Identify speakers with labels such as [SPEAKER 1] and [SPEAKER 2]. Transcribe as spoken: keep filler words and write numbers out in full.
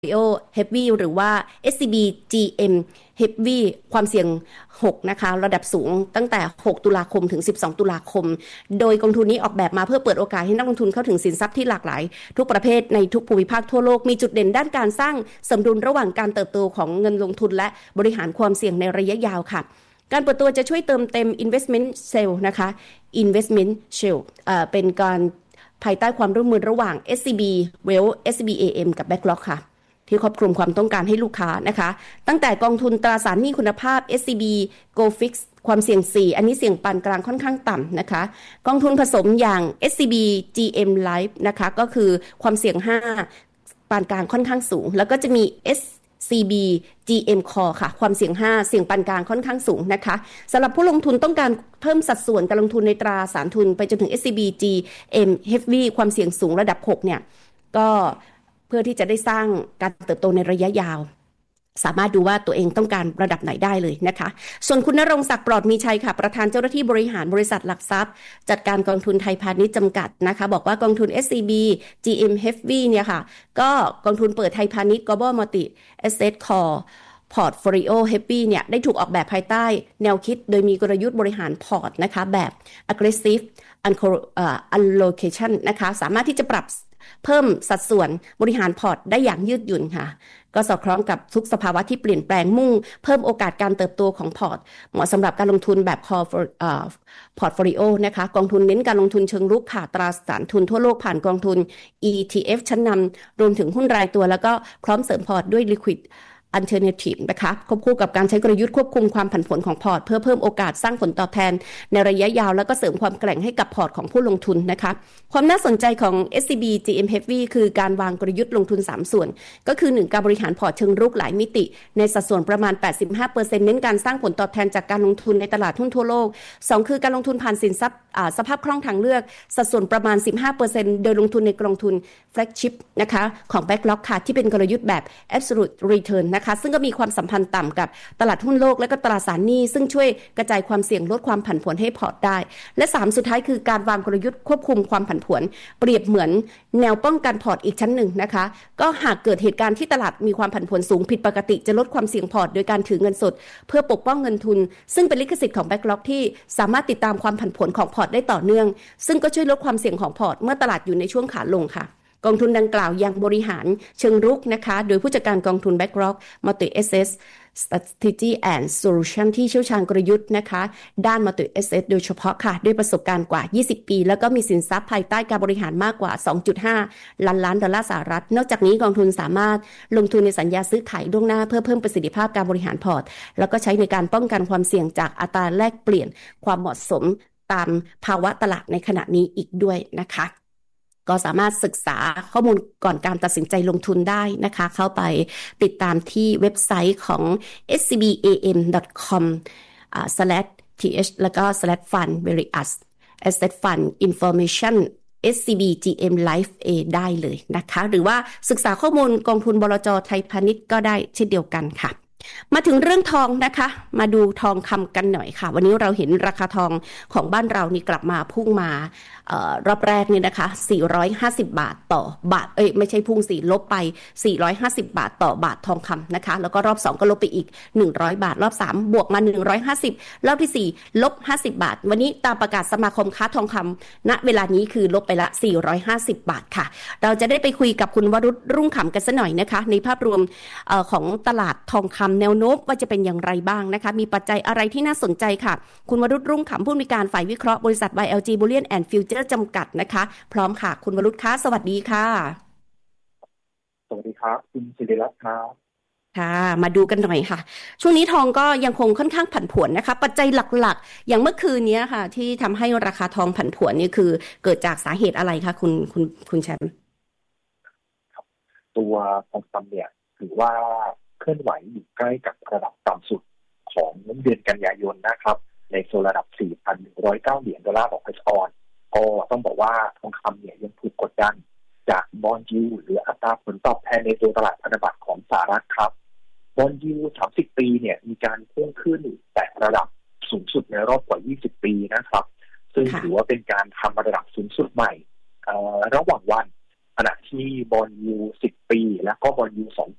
[SPEAKER 1] Portfolio Heavy หรือว่า เอส ซี บี จี เอ็ม Heavy ความเสี่ยงหกนะคะระดับสูงตั้งแต่หกตุลาคมถึงสิบสองตุลาคมโดยกองทุนนี้ออกแบบมาเพื่อเปิดโอกาสให้นักลงทุนเข้าถึงสินทรัพย์ที่หลากหลายทุกประเภทในทุกภูมิภาคทั่วโลกมีจุดเด่นด้านการสร้างสมดุลระหว่างการเติบโตของเงินลงทุนและบริหารความเสี่ยงในระยะยาวค่ะการเปิดตัวจะช่วยเติมเต็ม Investment Sale นะคะ Investment Sale เอ่อเป็นการภายใต้ความร่วมมือระหว่าง เอส ซี บี Wealth เอส ซี บี เอ เอ็ม กับ BlackRock ค่ะที่ครอบคลุมความต้องการให้ลูกค้านะคะตั้งแต่กองทุนตราสารหนี้คุณภาพ เอส ซี บี Go Fix ความเสี่ยงสี่อันนี้เสี่ยงปานกลางค่อนข้างต่ำนะคะกองทุนผสมอย่าง เอส ซี บี จี เอ็ม Life นะคะก็คือความเสี่ยงห้าปานกลางค่อนข้างสูงแล้วก็จะมี เอส ซี บี จี เอ็ม Core ค่ะความเสี่ยงห้าเสี่ยงปานกลางค่อนข้างสูงนะคะสำหรับผู้ลงทุนต้องการเพิ่มสัดส่วนการลงทุนในตราสารทุนไปจนถึง เอส ซี บี จี เอ็ม Heavy ความเสี่ยงสูงระดับหกเนี่ยก็เพื่อที่จะได้สร้างการเติบโตในระยะยาวสามารถดูว่าตัวเองต้องการระดับไหนได้เลยนะคะส่วนคุณณรงค์ศักดิ์ปลอดมีชัยค่ะประธานเจ้าหน้าที่บริหารบริษัทหลักทรัพย์จัดการกองทุนไทยพาณิชย์จำกัดนะคะบอกว่ากองทุน เอส ซี บี จี เอ็ม Heavy เนี่ยค่ะก็กองทุนเปิดไทยพาณิชย์ Global Multi Asset Core Portfolio Heavy เนี่ยได้ถูกออกแบบภายใต้แนวคิดโดยมีกลยุทธ์บริหารพอร์ตนะคะแบบ aggressive allocation นะคะสามารถที่จะปรับเพิ่มสัดส่วนบริหารพอร์ตได้อย่างยืดหยุ่นค่ะก็สอดคล้องกับทุกสภาวะที่เปลี่ยนแปลงมุ่งเพิ่มโอกาสการเติบโตของพอร์ตเหมาะสำหรับการลงทุนแบบ core portfolio นะคะกองทุนเน้นการลงทุนเชิงรุกค่ะตราสารทุนทั่วโลกผ่านกองทุน อี ที เอฟ ชั้นนำรวมถึงหุ้นรายตัวแล้วก็พร้อมเสริมพอร์ตด้วย liquid alternative นะคะควบคู่กับการใช้กลยุทธ์ควบคุมความผันผวนของพอร์ตเพื่อเพิ่มโอกาสสร้างผลตอบแทนในระยะยาวแล้วก็เสริมความแกร่งให้กับพอร์ตของผู้ลงทุนนะคะความน่าสนใจของ เอส ซี บี จี เอ็ม Heavy คือการวางกลยุทธ์ลงทุนสามส่วนก็คือหนึ่งการบริหารพอร์ตเชิงรุกหลายมิติในสัดส่วนประมาณ แปดสิบห้าเปอร์เซ็นต์ เน้นการสร้างผลตอบแทนจากการลงทุนในตลาดหุ้นทั่วโลกสองคือการลงทุนผ่านสินทรัพย์สภาพคล่องทางเลือกสัดส่วนประมาณ สิบห้าเปอร์เซ็นต์ โดยลงทุนในกองทุน Flagship นะคะของ BlackRock ค่ะที่เป็นกลยุทธ์แบบ Absolute Return นะคะซึ่งก็มีความสัมพันธ์ต่ำกับตลาดหุ้นโลกและก็ตราสารหนี้ซึ่งช่วยกระจายความเสี่ยงลดความผันผวนให้พอร์ตได้และสามสุดท้ายคือการวางกลยุทธ์ควบคุมความผันผวนเปรียบเหมือนแนวป้องกันพอร์ตอีกชั้นหนึ่งนะคะก็หากเกิดเหตุการณ์ที่ตลาดมีความผันผวนสูงผิดปกติจะลดความเสี่ยงพอร์ตโดยการถือเงินสดเพื่อปกป้องเงินทุนซึ่งเป็นลิขสิทธิ์ของ BlackRock ที่สามารถติดตามความผันผวนของพอร์ตได้ต่อเนื่องซึ่งก็ช่วยลดความเสี่ยงของพอร์ตเมื่อตลาดอยู่ในช่วงขาลงค่ะกองทุนดังกล่าวยังบริหารเชิงรุกนะคะโดยผู้จัดการกองทุน BlackRock Multi Asset Strategy and Solution ที่เชี่ยวชาญกลยุทธ์นะคะด้าน Multi Asset โดยเฉพาะค่ะด้วยประสบการณ์กว่ายี่สิบปีแล้วก็มีสินทรัพย์ภายใต้การบริหารมากกว่า สองจุดห้า ล้านล้านดอลลาร์สหรัฐนอกจากนี้กองทุนสามารถลงทุนในสัญญาซื้อขายล่วงหน้าเพื่อเพิ่มประสิทธิภาพการบริหารพอร์ตแล้วก็ใช้ในการป้องกันความเสี่ยงจากอัตราแลกเปลี่ยนความเหมาะสมตามภาวะตลาดในขณะนี้อีกด้วยนะคะก็สามารถศึกษาข้อมูลก่อนการตัดสินใจลงทุนได้นะคะเข้าไปติดตามที่เว็บไซต์ของ เอส ซี บี เอ เอ็ม ดอท คอม อ่า สแลช ที เอช แล้วก็ สแลช ฟันด์ Various Asset Fund Information เอส ซี บี จี เอ็ม Life A ได้เลยนะคะหรือว่าศึกษาข้อมูลกองทุนบลจ.ไทยพาณิชย์ก็ได้เช่นเดียวกันค่ะมาถึงเรื่องทองนะคะมาดูทองคำกันหน่อยค่ะวันนี้เราเห็นราคาทองของบ้านเรานี่กลับมาพุ่งมา เอ่อ รอบแรกนี่นะคะสี่ร้อยห้าสิบบาทต่อบาทเอ้ยไม่ใช่พุ่งสี่ลบไปสี่ร้อยห้าสิบบาทต่อบาททองคำนะคะแล้วก็รอบสองก็ลบไปอีกหนึ่งร้อยบาทรอบสามบวกมาหนึ่งร้อยห้าสิบรอบที่สี่ลบห้าสิบบาทวันนี้ตามประกาศสมาคมค้าทองคำณเวลานี้คือลบไปละสี่ร้อยห้าสิบบาทค่ะเราจะได้ไปคุยกับคุณวรุษรุ่งขำกันสักหน่อยนะคะในภาพรวมเอ่อของตลาดทองคำแนวโน้มว่าจะเป็นอย่างไรบ้างนะคะมีปัจจัยอะไรที่น่าสนใจค่ะคุณวรุษรุ่งขำผู้อำนวยการฝ่ายวิเคราะห์บริษัท วาย แอล จี Bullion and Future จำกัดนะคะพร้อมค่ะคุณวรุษคะสวัสดีค่ะ
[SPEAKER 2] สวัสดีครับคุณศิริรัตน์ครับ
[SPEAKER 1] ค่ะมาดูกันหน่อยค่ะช่วงนี้ทองก็ยังคงค่อนข้างผันผวนนะคะปัจจัยหลักๆอย่างเมื่อคืนนี้ค่ะที่ทำให้ราคาทองผันผวนนี่คือเกิดจากสาเหตุอะไรคะคุณคุณคุณแชมป์
[SPEAKER 2] ตัวทองคำเนี่ยถือว่าเคลื่อนไหวอยู่ใกล้กับระดับต่ำสุดของเดือนกันยายนนะครับในโซนระดับ สี่พันหนึ่งร้อยเก้า เหรียญดอลลาร์ต่อออนซ์ก็ต้องบอกว่าทองคำเนี่ยยังถูกกดดันจากบอนด์ยิลด์หรืออัตราผลตอบแทนในตัวตลาดพันธบัตรของสหรัฐครับบอนด์ยิลด์สามสิบปีเนี่ยมีการพุ่งขึ้นแต่ระดับสูงสุดในรอบกว่ายี่สิบปีนะครับซึ่งถือว่าเป็นการทำระดับสูงสุดใหม่ระหว่างวันอขณะที่บอนด์ยูสิบปีแล้วก็บอนด์ยูสอง